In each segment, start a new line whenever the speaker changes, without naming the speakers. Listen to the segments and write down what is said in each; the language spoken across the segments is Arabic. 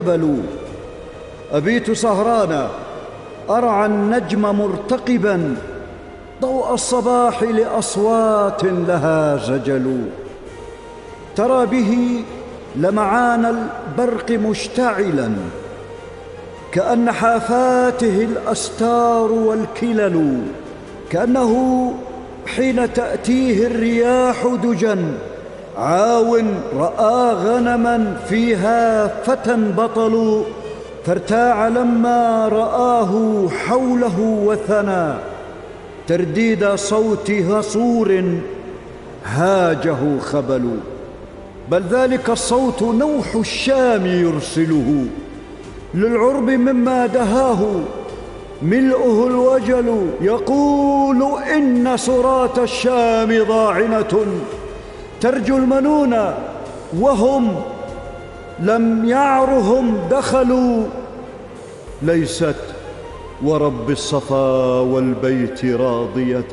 بلو أبيت سهرانا أرعى النجم مرتقبا ضوء الصباح لأصوات لها زجل. ترى به لمعان البرق مشتعلا كأن حافاته الأستار والكلل، كأنه حين تأتيه الرياح دجا عاو رأى غنما فيها فتى بطل، فارتاع لما رآه حوله وثنى ترديد صوت هصور هاجه خبل. بل ذلك الصوت نوح الشام يرسله للعرب مما دهاه ملؤه الوجل، يقول إن سرات الشام ضاعنة ترجو المنون وهم لم يعرهم دخلوا، ليست ورب الصفا والبيت راضية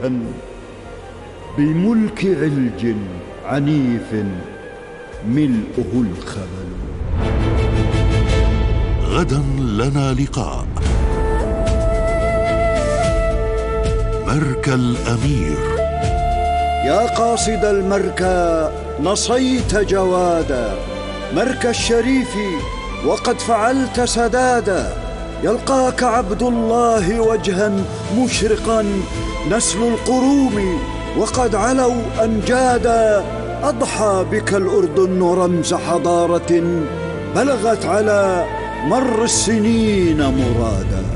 بملك علج عنيف ملؤه الخبل.
غدا لنا لقاء. مركى الأمير.
يا قاصد المركى نصيت جوادا، مركى الشريف وقد فعلت سدادا، يلقاك عبد الله وجها مشرقا نسل القروم وقد علوا أمجادا، أضحى بك الأردن رمز حضارة بلغت على مر السنين مرادا.